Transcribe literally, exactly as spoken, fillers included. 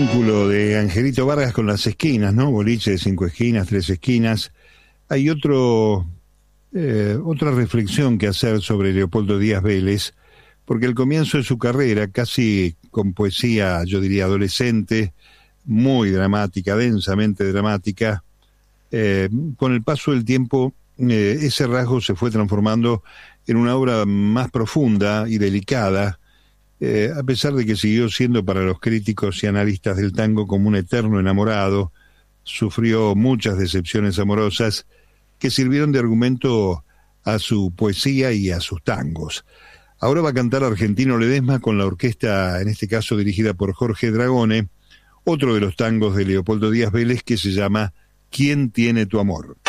vínculo de Angelito Vargas con las esquinas, ¿no? Boliche de cinco esquinas, tres esquinas. Hay otro, eh, otra reflexión que hacer sobre Leopoldo Díaz Vélez, porque el comienzo de su carrera, casi con poesía, yo diría, adolescente, muy dramática, densamente dramática, eh, con el paso del tiempo, eh, ese rasgo se fue transformando en una obra más profunda y delicada, Eh, a pesar de que siguió siendo para los críticos y analistas del tango como un eterno enamorado, sufrió muchas decepciones amorosas que sirvieron de argumento a su poesía y a sus tangos. Ahora va a cantar Argentino Ledesma con la orquesta, en este caso dirigida por Jorge Dragone, otro de los tangos de Leopoldo Díaz Vélez que se llama ¿Quién tiene tu amor?